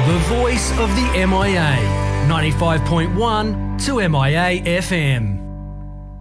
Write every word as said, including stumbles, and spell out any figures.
The voice of the M I A. ninety-five point one to M I A F M.